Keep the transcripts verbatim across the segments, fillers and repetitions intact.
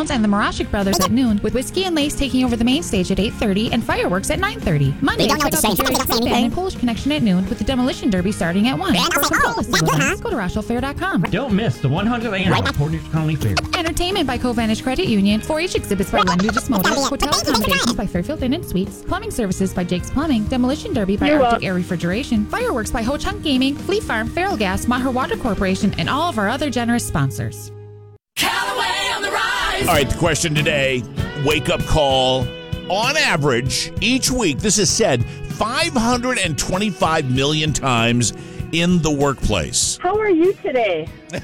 Stones and the Morashik Brothers at noon, with Whiskey and Lace taking over the main stage at eight thirty and fireworks at nine thirty. Monday, We don't know check what to out the say. Jerry We don't Fruit say Band anything. and Polish Connection at noon, with the Demolition Derby starting at one. And For also, some oh, policy that's good, events, huh? go to Rochelle Fair dot com. Don't miss the one hundredth annual Portage County Fair. Entertainment by Covantage Credit Union, four H exhibits by Wendy Desmota, hotel accommodations by Fairfield Inn and Suites, plumbing services by Jake's Plumbing, Demolition Derby by You're Arctic welcome. Air Refrigeration, fireworks by Ho Chunk Gaming, Fleet Farm, Feral Gas, Maher Water Corporation, and all of our other generous sponsors. Callaway on the rise. All right, the question today, wake-up call. On average, each week, this is said five hundred twenty-five million times in the workplace. How are you today?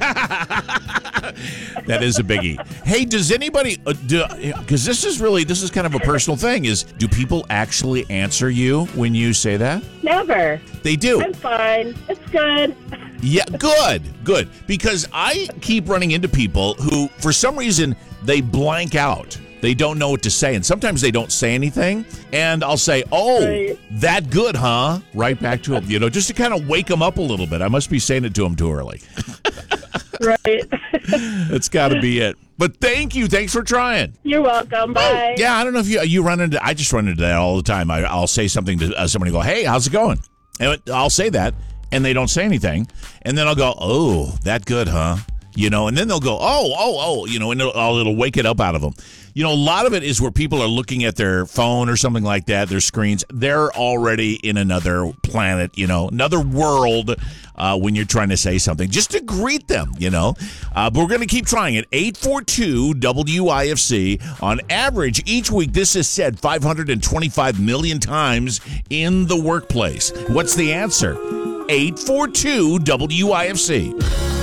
That is a biggie. Hey, does anybody, uh, do, because this is really, this is kind of a personal thing, is do people actually answer you when you say that? Never. They do. I'm fine. It's good. Yeah, good, good. Because I keep running into people who, for some reason, they blank out. They don't know what to say, and sometimes they don't say anything. And I'll say, "Oh, Right. that good, huh?" Right back to them, you know, just to kind of wake them up a little bit. I must be saying it to them too early. Right. That's got to be it. But thank you, thanks for trying. You're welcome. Bye. Yeah, I don't know if you you run into. I just run into that all the time. I, I'll say something to uh, somebody, go, "Hey, how's it going?" And I'll say that, and they don't say anything, and then I'll go, "Oh, that good, huh?" You know, and then they'll go, "Oh, oh, oh," you know, and it'll, it'll wake it up out of them. You know, a lot of it is where people are looking at their phone or something like that, their screens. They're already in another planet, you know, another world uh, when you're trying to say something, just to greet them, you know. Uh, but we're going to keep trying it. eight four two W I F C. On average, each week, this is said five hundred twenty-five million times in the workplace. What's the answer? eight four two W I F C.